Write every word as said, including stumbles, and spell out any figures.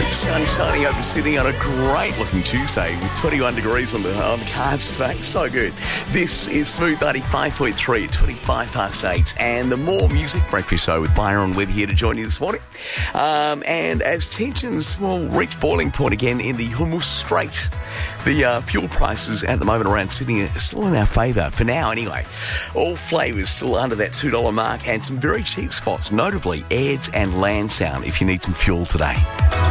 Sun shining over Sydney on a great-looking Tuesday with twenty-one degrees on the, on the cards today. So good. This is Smooth ninety-five point three at twenty-five past eight, and the More Music Breakfast Show with Byron Webb here to join you this morning. Um, and as tensions will reach boiling point again in the Hormuz Strait, the uh, fuel prices at the moment around Sydney are still in our favour, for now anyway. All flavours still under that two dollars mark, and some very cheap spots, notably Aids and Lansdowne, if you need some fuel today.